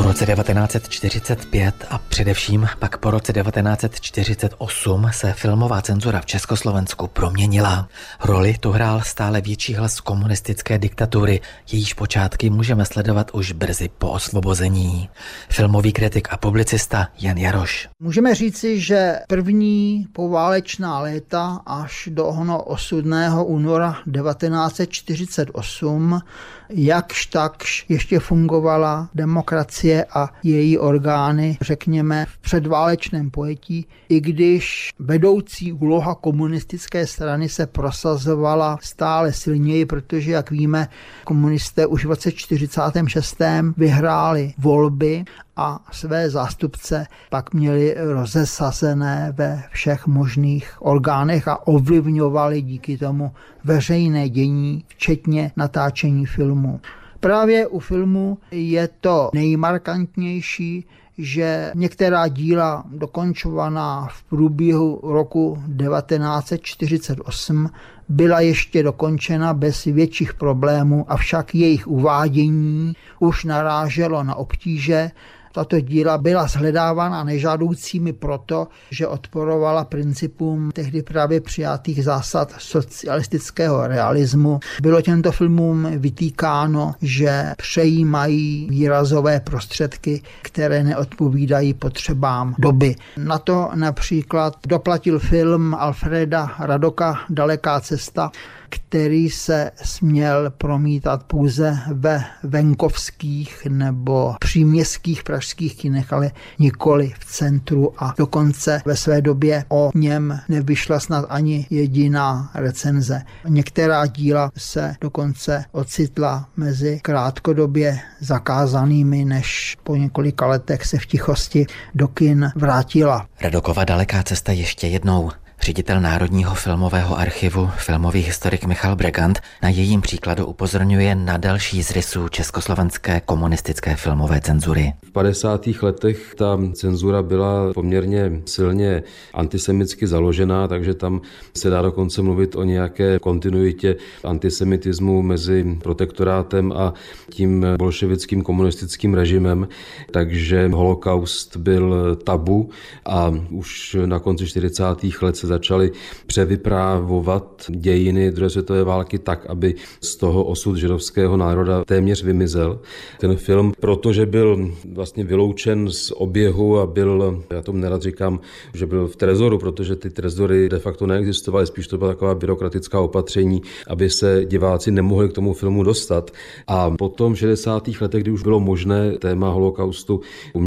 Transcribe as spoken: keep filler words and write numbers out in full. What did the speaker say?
roce devatenáct set čtyřicet pět a především pak po roce devatenáct set čtyřicet osm se filmová cenzura v Československu proměnila. Roli tu hrál stále větší hlas komunistické diktatury, jejíž počátky můžeme sledovat už brzy po osvobození. Filmový kritik a publicista Jan Jaroš. Můžeme říci, že první poválečná léta až do onoho osudného února devatenáct set čtyřicet osm jakž takž ještě fungovala demokracie a její orgány, řekněme, v předválečném pojetí, i když vedoucí úloha komunistické strany se prosazovala stále silněji, protože, jak víme, komunisté už v roce čtyřicátém šestém vyhráli volby a své zástupce pak měli rozesazené ve všech možných orgánech a ovlivňovali díky tomu veřejné dění, včetně natáčení filmu. Právě u filmu je to nejmarkantnější, že některá díla dokončovaná v průběhu roku devatenáct set čtyřicet osm byla ještě dokončena bez větších problémů, avšak jejich uvádění už naráželo na obtíže. Tato díla byla shledávána nežádoucími proto, že odporovala principům tehdy právě přijatých zásad socialistického realismu. Bylo těmto filmům vytýkáno, že přejímají výrazové prostředky, které neodpovídají potřebám doby. Na to například doplatil film Alfreda Radoka Daleká cesta, který se směl promítat pouze ve venkovských nebo příměstských pražských kinech, ale nikoli v centru, a dokonce ve své době o něm nevyšla snad ani jediná recenze. Některá díla se dokonce ocitla mezi krátkodobě zakázanými, než po několika letech se v tichosti do kin vrátila. Radokova Daleká cesta ještě jednou. Ředitel Národního filmového archivu, filmový historik Michal Bregant, na jejím příkladu upozorňuje na další z rysů československé komunistické filmové cenzury. V padesátých letech ta cenzura byla poměrně silně antisemitsky založená, takže tam se dá dokonce mluvit o nějaké kontinuitě antisemitismu mezi protektorátem a tím bolševickým komunistickým režimem, takže holokaust byl tabu a už na konci čtyřicátých let se začali převyprávovat dějiny druhé světové války tak, aby z toho osud židovského národa téměř vymizel. Ten film, protože byl vlastně vyloučen z oběhu a byl, já tomu nerad říkám, že byl v trezoru, protože ty trezory de facto neexistovaly, spíš to byla taková byrokratická opatření, aby se diváci nemohli k tomu filmu dostat. A potom v šedesátých letech, kdy už bylo možné téma holokaustu